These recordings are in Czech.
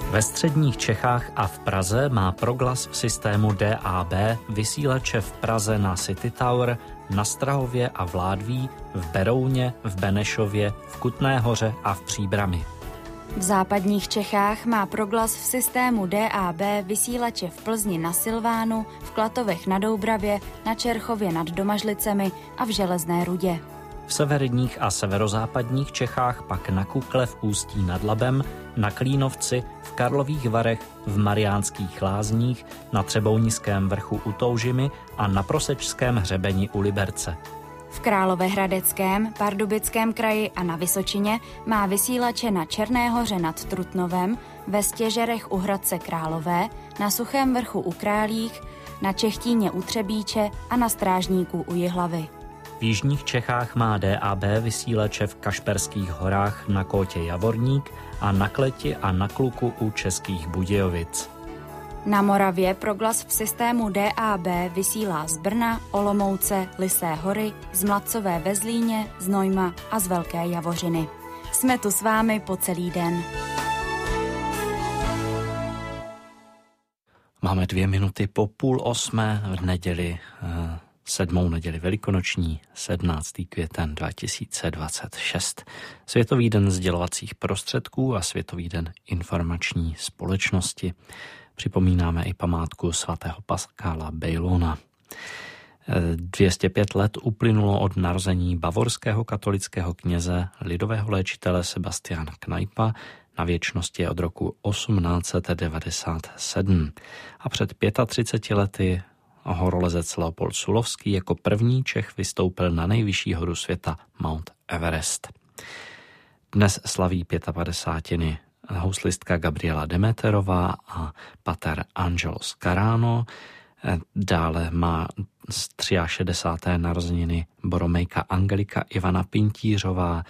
Ve středních Čechách a v Praze má Proglas v systému DAB vysílače v Praze na City Tower, na Strahově a v Ládví, v Berouně, v Benešově, v Kutné Hoře a v Příbrami. V západních Čechách má Proglas v systému DAB vysílače v Plzni na Silvánu, v Klatovech na Doubravě, na Čerchově nad Domažlicemi a v Železné Rudě. V severních a severozápadních Čechách pak na Kukle v Ústí nad Labem, na Klínovci, v Karlových Varech, v Mariánských Lázních, na Třebounickém vrchu u Toužimy a na Prosečském hřebeni u Liberce. V Královéhradeckém, Pardubickém kraji a na Vysočině má vysílače na Černé Hoře nad Trutnovem, ve Stěžerech u Hradce Králové, na Suchém vrchu u Králích, na Čechtíně u Třebíče a na Strážníku u Jihlavy. V jižních Čechách má DAB vysílače v Kašperských horách na Kótě Javorník a na Kleti a na Kluku u Českých Budějovic. Na Moravě Proglas v systému DAB vysílá z Brna, Olomouce, Lysé hory, z Mladcové ve Zlíně, z Nojma a z Velké Javořiny. Jsme tu s vámi po celý den. Máme 2 minuty po 7:30 v neděli, 7. neděli velikonoční, 17. květen 2026. Světový den sdělovacích prostředků a Světový den informační společnosti. Připomínáme i památku svatého Pascala Bejlona. 205 let uplynulo od narození bavorského katolického kněze, lidového léčitele Sebastiana Kneipa, na věčnosti od roku 1897. A před 35 lety horolezec Leopold Sulovský jako první Čech vystoupil na nejvyšší horu světa Mount Everest. Dnes slaví 55 houslistka Gabriela Demeterová a pater Angelo Scarano. Dále má z 63. narozeniny boromejka Angelika Ivana Pintířová,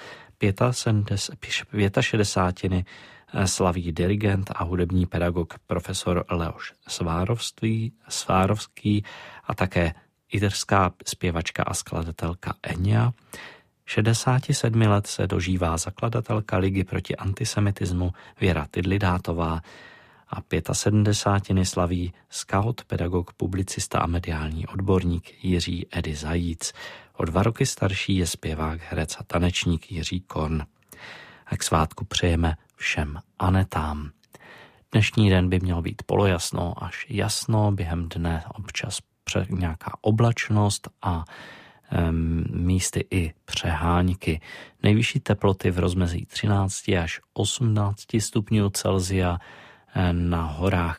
65. slaví dirigent a hudební pedagog profesor Leoš Svárovský a také irská zpěvačka a skladatelka Enya. 67 let se dožívá zakladatelka Ligy proti antisemitismu Věra Tydlidátová a 75 slaví scout, pedagog, publicista a mediální odborník Jiří Edy Zajíc. O 2 roky starší je zpěvák, herec a tanečník Jiří Korn. A k svátku přejeme všem Anetám. Dnešní den by měl být polojasno až jasno, během dne občas nějaká oblačnost a místy i přehánky. Nejvyšší teploty v rozmezí 13 až 18 stupňů Celsia, na horách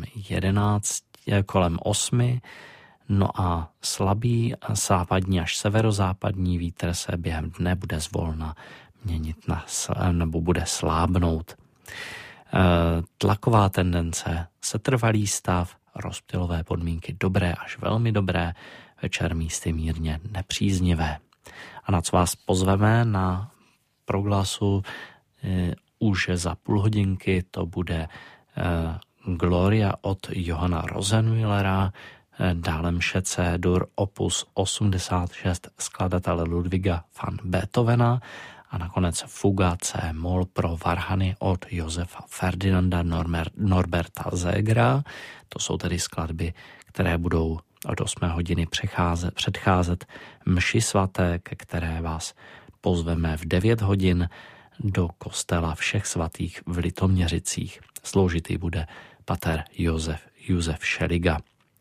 kolem 8, no a slabý západní až severozápadní vítr se během dne bude zvolna měnit nebo bude slábnout. Tlaková tendence, setrvalý stav, rozptylové podmínky dobré až velmi dobré, večer místy mírně nepříznivé. A na co vás pozveme na Proglasu už za půl hodinky, to bude Gloria od Johana Rosenwillera, dále mše C-dur opus 86 skladatele Ludwiga van Beethovena a nakonec fuga C-moll pro varhany od Josefa Ferdinanda Norberta Zegera. To jsou tedy skladby, které budou od 8 hodiny předcházet mši svaté, ke které vás pozveme v 9 hodin do kostela Všech svatých v Litoměřicích. Sloužitý bude pater Josef Šeliga.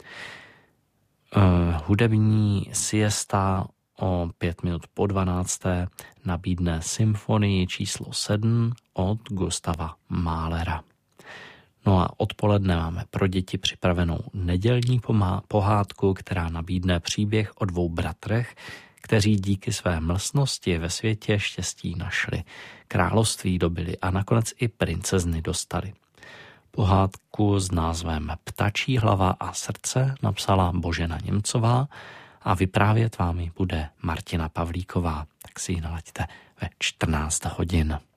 Hudební siesta o 5 minut po 12. nabídne symfonii číslo 7 od Gustava Mahlera. No a odpoledne máme pro děti připravenou nedělní pohádku, která nabídne příběh o 2 bratrech, kteří díky své mlsnosti ve světě štěstí našli, království dobili a nakonec i princezny dostali. Pohádku s názvem Ptačí hlava a srdce napsala Božena Němcová a vyprávět vám ji bude Martina Pavlíková. Tak si ji nalaďte ve 14 hodin.